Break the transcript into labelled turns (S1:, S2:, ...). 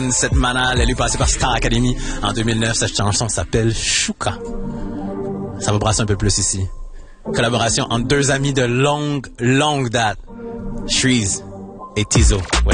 S1: Cette mana, elle est passée par Star Academy en 2009. Cette chanson s'appelle Shuka. Ça va brasser un peu plus ici. Collaboration entre deux amis de longue date, Shreeze et Tizo.